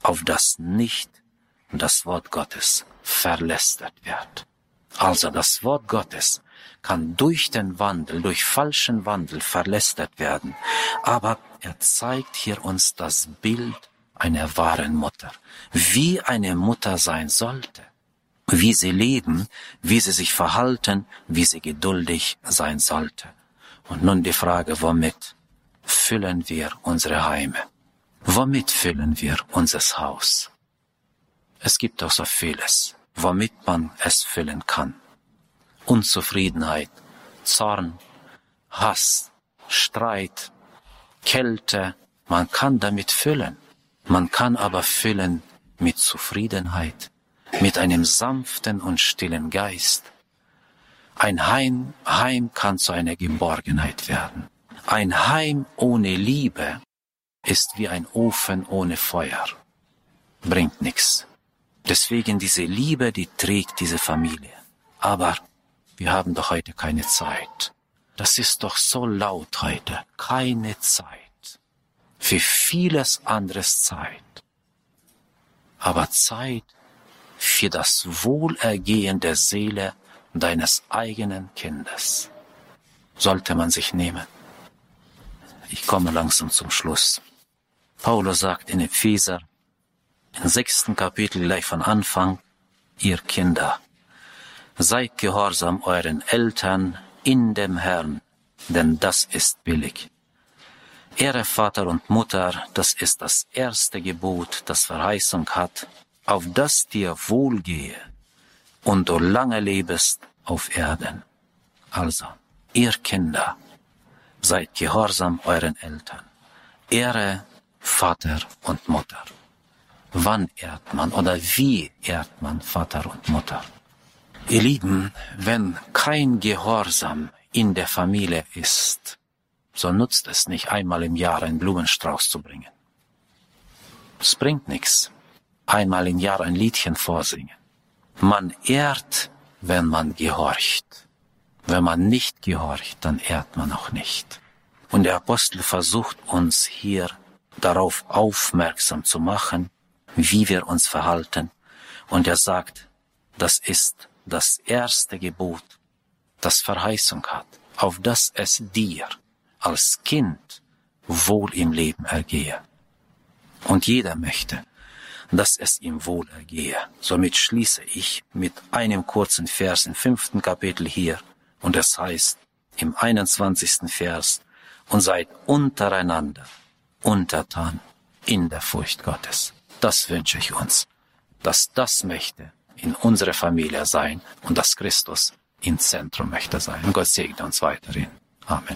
auf das nicht das Wort Gottes verlästert wird. Also das Wort Gottes kann durch den Wandel, durch falschen Wandel verlästert werden. Aber er zeigt hier uns das Bild einer wahren Mutter, wie eine Mutter sein sollte, wie sie leben, wie sie sich verhalten, wie sie geduldig sein sollte. Und nun die Frage, womit füllen wir unsere Heime? Womit füllen wir unser Haus? Es gibt doch so vieles, womit man es füllen kann. Unzufriedenheit, Zorn, Hass, Streit, Kälte, man kann damit füllen. Man kann aber füllen mit Zufriedenheit, mit einem sanften und stillen Geist. Ein Heim kann zu einer Geborgenheit werden. Ein Heim ohne Liebe ist wie ein Ofen ohne Feuer. Bringt nichts. Deswegen diese Liebe, die trägt diese Familie. Aber wir haben doch heute keine Zeit. Das ist doch so laut heute. Keine Zeit. Für vieles anderes Zeit. Aber Zeit für das Wohlergehen der Seele deines eigenen Kindes sollte man sich nehmen. Ich komme langsam zum Schluss. Paulus sagt in Epheser, im 6. Kapitel gleich von Anfang, ihr Kinder, seid gehorsam euren Eltern in dem Herrn, denn das ist billig. Ehre Vater und Mutter, das ist das erste Gebot, das Verheißung hat, auf das dir wohlgehe und du lange lebest auf Erden. Also, ihr Kinder, seid gehorsam euren Eltern. Ehre Vater und Mutter. Wann ehrt man oder wie ehrt man Vater und Mutter? Ihr Lieben, wenn kein Gehorsam in der Familie ist, so nutzt es nicht, einmal im Jahr einen Blumenstrauß zu bringen. Es bringt nichts, einmal im Jahr ein Liedchen vorsingen. Man ehrt, wenn man gehorcht. Wenn man nicht gehorcht, dann ehrt man auch nicht. Und der Apostel versucht uns hier darauf aufmerksam zu machen, wie wir uns verhalten. Und er sagt, das ist das erste Gebot, das Verheißung hat, auf das es dir als Kind wohl im Leben ergehe. Und jeder möchte, dass es ihm wohl ergehe. Somit schließe ich mit einem kurzen Vers im 5. Kapitel hier. Und es heißt im 21. Vers, und seid untereinander untertan in der Furcht Gottes. Das wünsche ich uns, dass das möchte in unserer Familie sein und dass Christus im Zentrum möchte sein. Und Gott segne uns weiterhin. Amen.